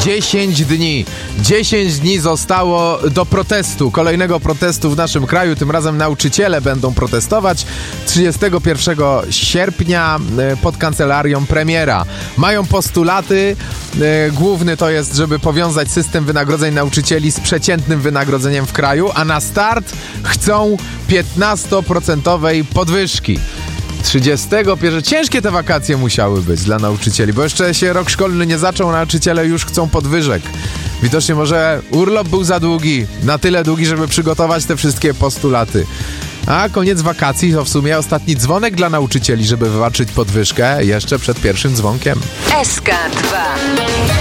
10 dni. 10 dni zostało do protestu, kolejnego protestu w naszym kraju. Tym razem nauczyciele będą protestować 31 sierpnia pod kancelarią premiera. Mają postulaty. Główny to jest, żeby powiązać system wynagrodzeń nauczycieli z przeciętnym wynagrodzeniem w kraju, a na start chcą 15% podwyżki. 31. Ciężkie te wakacje musiały być dla nauczycieli, bo jeszcze się rok szkolny nie zaczął, nauczyciele już chcą podwyżek. Widocznie może urlop był za długi, na tyle długi, żeby przygotować te wszystkie postulaty. A koniec wakacji to w sumie ostatni dzwonek dla nauczycieli, żeby wywalczyć podwyżkę jeszcze przed pierwszym dzwonkiem. SK2